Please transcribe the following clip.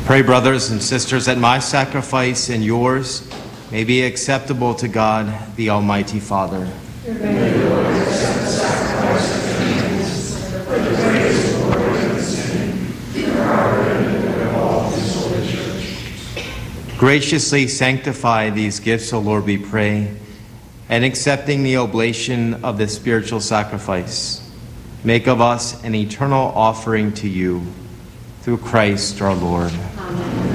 Pray, brothers and sisters, that my sacrifice and yours may be acceptable to God, the Almighty Father. May the Lord accept the sacrifice of your hands for the praise, glory, and His name, for our good and of all His holy church. Graciously sanctify these gifts, O Lord, we pray, and accepting the oblation of the spiritual sacrifice, make of us an eternal offering to you, through Christ our Lord. Amen.